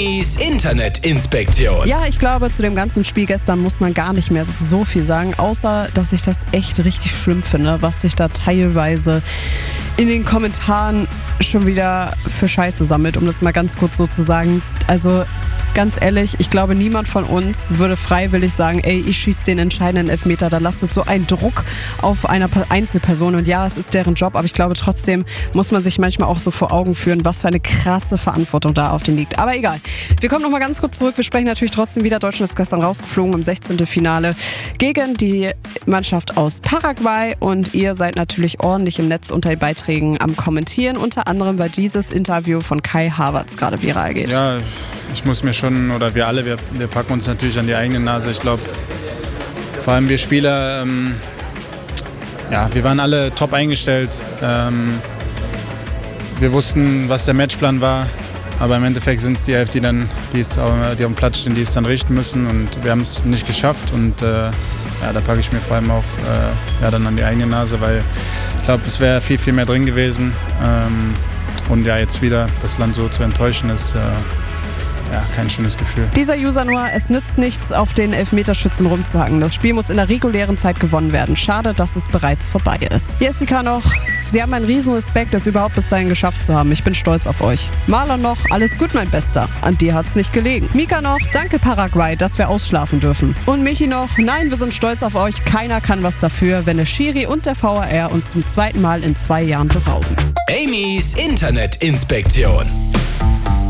Amy's Internetinspektion. Ja, ich glaube, zu dem ganzen Spiel gestern muss man gar nicht mehr so viel sagen, außer, dass ich das echt richtig schlimm finde, was sich da teilweise in den Kommentaren schon wieder für Scheiße sammelt, um das mal ganz kurz so zu sagen. Also ganz ehrlich, ich glaube, niemand von uns würde freiwillig sagen, ey, ich schieße den entscheidenden Elfmeter. Da lastet so ein Druck auf einer Einzelperson. Und ja, es ist deren Job, aber ich glaube, trotzdem muss man sich manchmal auch so vor Augen führen, was für eine krasse Verantwortung da auf den liegt. Aber egal. Wir kommen nochmal ganz kurz zurück. Wir sprechen natürlich trotzdem wieder. Deutschland ist gestern rausgeflogen im 16. Finale gegen die Mannschaft aus Paraguay. Und ihr seid natürlich ordentlich im Netz unter den Beiträgen am Kommentieren. Unter anderem, weil dieses Interview von Kai Havertz gerade viral geht. Ja, ich muss mir schon, oder wir alle, wir packen uns natürlich an die eigene Nase. Ich glaube, vor allem wir Spieler, wir waren alle top eingestellt. Wir wussten, was der Matchplan war, aber im Endeffekt sind es die Elf, die auf dem Platz stehen, die es dann richten müssen, und wir haben es nicht geschafft, und da packe ich mir vor allem auch dann an die eigene Nase, weil ich glaube, es wäre viel, viel mehr drin gewesen, und ja, jetzt wieder das Land so zu enttäuschen ist kein schönes Gefühl. Dieser User nur, es nützt nichts, auf den Elfmeterschützen rumzuhacken. Das Spiel muss in der regulären Zeit gewonnen werden. Schade, dass es bereits vorbei ist. Jessica noch, Sie haben einen riesen Respekt, es überhaupt bis dahin geschafft zu haben. Ich bin stolz auf euch. Marlon noch, alles gut, mein Bester. An dir hat's nicht gelegen. Mika noch, danke Paraguay, dass wir ausschlafen dürfen. Und Michi noch, nein, wir sind stolz auf euch. Keiner kann was dafür, wenn der Schiri und der VAR uns zum zweiten Mal in 2 Jahren berauben. Amy's Internetinspektion.